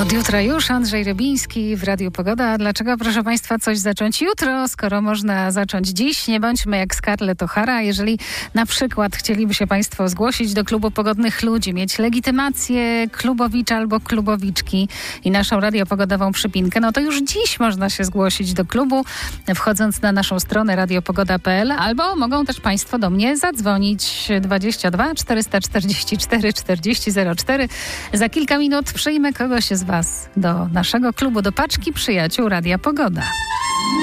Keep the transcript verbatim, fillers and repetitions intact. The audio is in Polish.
Od jutra już Andrzej Rybiński w Radiu Pogoda. A dlaczego, proszę Państwa, coś zacząć jutro, skoro można zacząć dziś? Nie bądźmy jak Scarlett O'Hara. Jeżeli na przykład chcieliby się Państwo zgłosić do klubu pogodnych ludzi, mieć legitymację klubowicza albo klubowiczki i naszą radiopogodową przypinkę, no to już dziś można się zgłosić do klubu, wchodząc na naszą stronę radiopogoda kropka p l, albo mogą też Państwo do mnie zadzwonić dwadzieścia dwa czterysta czterdzieści cztery czterdzieści zero cztery. Za kilka minut przyjmę kogoś z Was do naszego klubu, do paczki przyjaciół Radia Pogoda.